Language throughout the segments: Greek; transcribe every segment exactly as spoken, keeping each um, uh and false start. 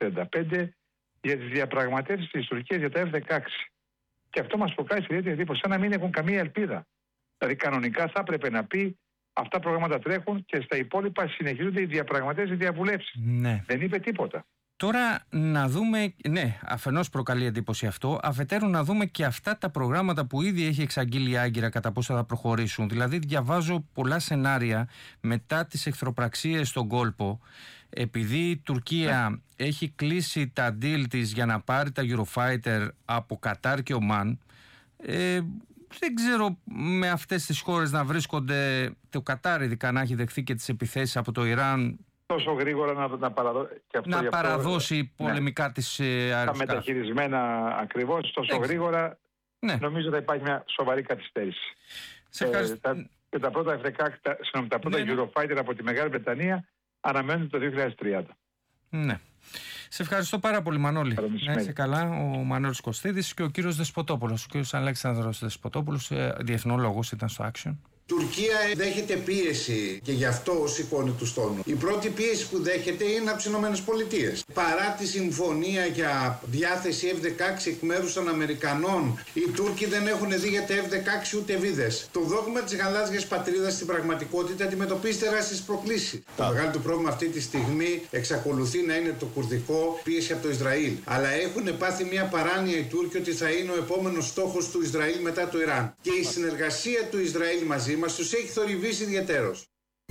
τριάντα πέντε για τις διαπραγματεύσεις της Τουρκίας για τα εφ δεκαέξι. Και αυτό μας προκάλεσε ιδιαίτερη εντύπωση, σαν να μην έχουν καμία ελπίδα. Δηλαδή, κανονικά θα έπρεπε να πει αυτά τα προγράμματα τρέχουν και στα υπόλοιπα συνεχίζονται οι διαπραγματεύσεις, οι διαβουλεύσεις. Ναι. Δεν είπε τίποτα. Τώρα να δούμε, ναι, αφενός προκαλεί εντύπωση αυτό, αφετέρου να δούμε και αυτά τα προγράμματα που ήδη έχει εξαγγείλει η Άγκυρα κατά πόσο θα προχωρήσουν. Δηλαδή διαβάζω πολλά σενάρια μετά τις εχθροπραξίες στον κόλπο, επειδή η Τουρκία ναι. έχει κλείσει τα deal της για να πάρει τα Eurofighter από Κατάρ και Ομάν. Ε, δεν ξέρω με αυτές τις χώρες να βρίσκονται, το Κατάρ ειδικά να έχει δεχθεί και τις επιθέσεις από το Ιράν, τόσο γρήγορα να, να, παραδώ, και αυτό, να αυτό, παραδώσει ναι. πολεμικά της αεροσκάφη. Τα μεταχειρισμένα ακριβώς, τόσο Έξι. γρήγορα, ναι. νομίζω ότι υπάρχει μια σοβαρή καθυστέρηση. Σε ε, τα, και τα πρώτα εφ δεκαέξι, τα, τα πρώτα ναι, Eurofighter από τη Μεγάλη Βρετανία αναμένουν το δύο χιλιάδες τριάντα. Ναι. Σε ευχαριστώ πάρα πολύ, Μανώλη. Να είσαι καλά, ο Μανώλης Κωστίδης και ο κύριος Δεσποτόπουλος. Ο κύριος Αλέξανδρος Δεσποτόπουλος, διεθνολόγος, ήταν στο Action. Η Τουρκία δέχεται πίεση και γι' αυτό σηκώνει τους τόνους. Η πρώτη πίεση που δέχεται είναι από τις Ηνωμένες Πολιτείες. Παρά τη συμφωνία για διάθεση εφ δεκαέξι εκ μέρους των Αμερικανών, οι Τούρκοι δεν έχουν δει για τα εφ δεκαέξι ούτε βίδες. Το δόγμα της γαλάζιας πατρίδας στην πραγματικότητα αντιμετωπίζει τεράστιες προκλήσεις. Το μεγάλο του πρόβλημα αυτή τη στιγμή εξακολουθεί να είναι το κουρδικό, πίεση από το Ισραήλ. Αλλά έχουν πάθει μια παράνοια οι Τούρκοι ότι θα είναι ο επόμενος στόχος του Ισραήλ μετά το Ιράν. Και η συνεργασία του Ισραήλ μαζί μας τους έχει θορυβήσει ιδιαιτέρως.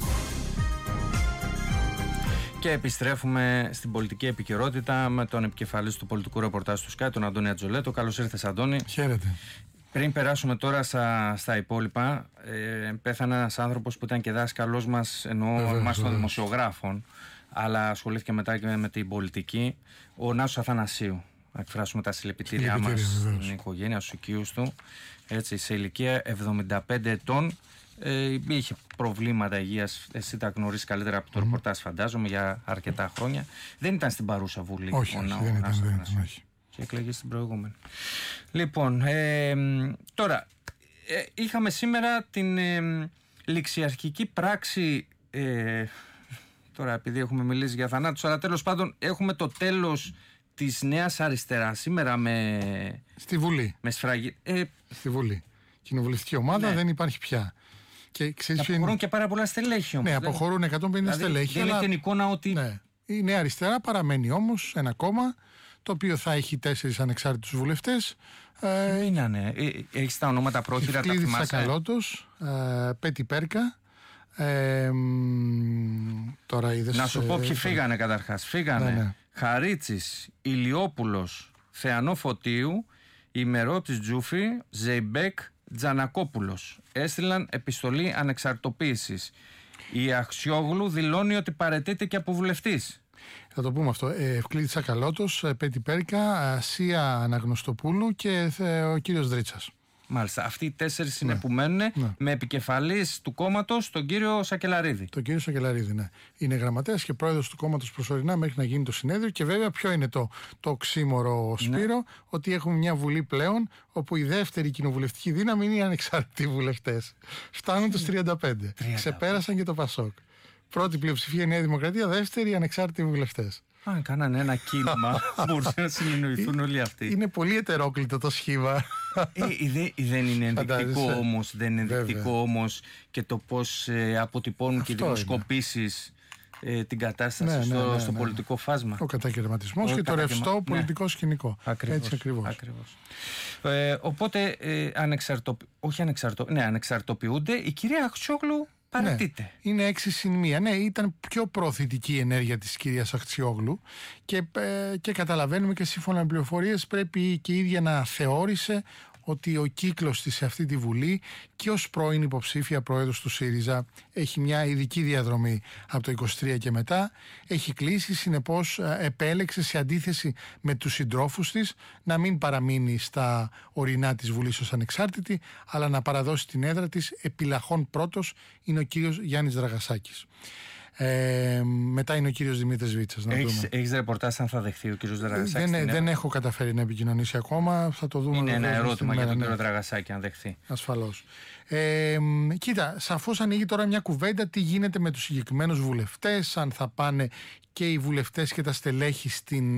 Και επιστρέφουμε στην πολιτική επικαιρότητα με τον επικεφαλής του πολιτικού ρεπορτάζ του Sky, τον Αντώνη Ατζολέτο. Καλώς ήρθες, Αντώνη. Χαίρετε. Πριν περάσουμε τώρα στα, στα υπόλοιπα, ε, πέθανε ένας άνθρωπος που ήταν και δάσκαλός μας, εννοώ εμάς των δημοσιογράφων, αλλά ασχολήθηκε μετά και με την πολιτική, ο Νάσος Αθανασίου. Να εκφράσουμε τα συλληπιτήριά μας στην οικογένεια, στους οικείους του. Έτσι, σε ηλικία εβδομήντα πέντε ετών, ε, είχε προβλήματα υγείας. Εσύ τα γνωρίζεις καλύτερα από το mm. ρεπορτάζ, φαντάζομαι, για αρκετά χρόνια. Δεν ήταν στην παρούσα βουλή. Όχι, ο, όχι, ο, δεν, ο, ήταν, ο, δεν ήταν, όχι. Και εκλεγεί στην προηγούμενη. Λοιπόν, ε, τώρα, ε, είχαμε σήμερα την ε, ληξιαρχική πράξη. Ε, τώρα, επειδή έχουμε μιλήσει για θανάτους, αλλά τέλος πάντων έχουμε το τέλος της Νέας Αριστεράς σήμερα με. Στη Βουλή. Με σφραγή. Ε, Στη Βουλή. Κοινοβουλευτική ομάδα ναι. δεν υπάρχει πια. Και αποχωρούν είναι... και πάρα πολλά στελέχη όμως. Ναι, αποχωρούν εκατόν πενήντα δηλαδή, στελέχη. Δεν αλλά... λέει την εικόνα ότι. Ναι. Η Νέα Αριστερά παραμένει όμως ένα κόμμα το οποίο θα έχει τέσσερις ανεξάρτητους βουλευτές. Ε, είναι, ε, έχεις τα ονόματα πρόχειρα, τα θυμάσαι. Σακαλώτος, ε, Πέτη Πέρκα. Ε, τώρα είδες, να σου πω ποιοι ε, φύγανε καταρχάς. Φύγανε ναι, ναι. Χαρίτσης, Ηλιόπουλος, Θεανό Φωτίου, Ημερόπτης Τζούφη, Ζεϊμπέκ, Τζανακόπουλος. Έστειλαν επιστολή ανεξαρτοποίησης. Η Αξιόγλου δηλώνει ότι παραιτείται και από βουλευτής. Θα το πούμε αυτό. Ε, Ευκλήδης Σακαλώτος, Πέτη Πέρκα, Ασία Αναγνωστοπούλου και ε, ο κύριος Δρίτσας. Μάλιστα. Αυτοί οι τέσσερις είναι ναι. που μένουν ναι. με επικεφαλής του κόμματος τον κύριο Σακελαρίδη. Τον κύριο Σακελαρίδη, ναι. Είναι γραμματέας και πρόεδρος του κόμματος προσωρινά μέχρι να γίνει το συνέδριο. Και βέβαια, ποιο είναι το, το οξύμορο, Σπύρο, ναι. ότι έχουμε μια βουλή πλέον όπου η δεύτερη κοινοβουλευτική δύναμη είναι οι ανεξάρτητοι βουλευτές. Φτάνουν τους τριάντα πέντε. Ξεπέρασαν και το Πασόκ. Πρώτη πλειοψηφία η Νέα Δημοκρατία, δεύτερη οι ανεξάρτητοι βουλευτές. Αν κάνανε ένα κίνημα, μπορούσαν να συνεννοηθούν όλοι αυτοί. Είναι πολύ ετερόκλητο το σχήμα. Ε, δε, δεν είναι ενδεικτικό όμως, δεν είναι ενδεικτικό όμως και το πώς ε, αποτυπώνουν αυτό και οι δημοσκοπήσεις ε, την κατάσταση ναι, στο, ναι, ναι, στο ναι. πολιτικό φάσμα. Ο κατακαιρματισμός και το ρευστό ναι. πολιτικό σκηνικό. Ακριβώς, έτσι ακριβώς. ακριβώς. Ε, οπότε, ε, ανεξαρτοποι... όχι ανεξαρτο... ναι, ανεξαρτοποιούνται. Η κυρία Αξιόγλου παραιτείται. Ναι, είναι έξι συν μία. Ναι, ήταν πιο προωθητική η ενέργεια της κυρίας Αξιόγλου και, ε, και καταλαβαίνουμε και σύμφωνα με πληροφορίες πρέπει και η ίδια να θεώρησε ότι ο κύκλος της σε αυτή τη Βουλή και ως πρώην υποψήφια πρόεδρος του ΣΥΡΙΖΑ έχει μια ειδική διαδρομή από το είκοσι τρία και μετά, έχει κλείσει, συνεπώς επέλεξε σε αντίθεση με τους συντρόφους της να μην παραμείνει στα ορεινά της Βουλής ως ανεξάρτητη, αλλά να παραδώσει την έδρα της. Επιλαχών πρώτος είναι ο κύριος Γιάννης Δραγασάκης. Ε, μετά είναι ο κύριος Δημήτρης Βίτσας. Έχεις, έχεις ρεπορτάζ αν θα δεχθεί ο κύριος Δραγασάκης? Δεν, δεν έχω καταφέρει να επικοινωνήσει ακόμα. Θα το δούμε. Είναι ένα ερώτημα για τον ναι. κύριο Δραγασάκη αν δεχθεί. Ασφαλώς. Ε, κοίτα, σαφώς ανοίγει τώρα μια κουβέντα τι γίνεται με τους συγκεκριμένους βουλευτές, αν θα πάνε και οι βουλευτές και τα στελέχη στην